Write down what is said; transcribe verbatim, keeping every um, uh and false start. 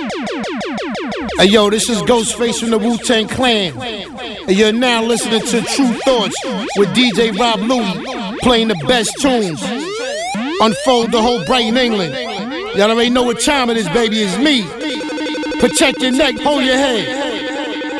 Hey yo, this is Ghostface from the Wu-Tang Clan. And you're now listening to True Thoughts with D J Rob Louie, playing the best tunes. Unfold the whole Brighton, England. Y'all already know what time it is, baby. It's me. Protect your neck, hold your head.